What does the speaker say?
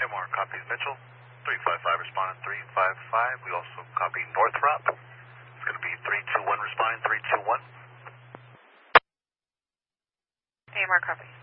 AMR copies Mitchell. 355 responding 355. We also copy Northrop. It's going to be 321 responding 321. AMR copy.